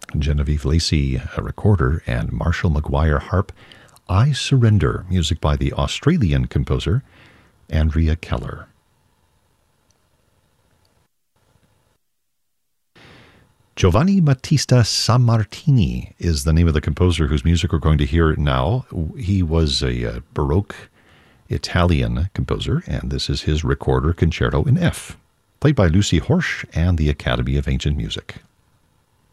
Genevieve Lacey, a recorder, and Marshall McGuire, harp. I Surrender, music by the Australian composer Andrea Keller. Giovanni Battista Sammartini is the name of the composer whose music we're going to hear now. He was a Baroque Italian composer, and this is his recorder concerto in F, played by Lucy Horsch and the Academy of Ancient Music.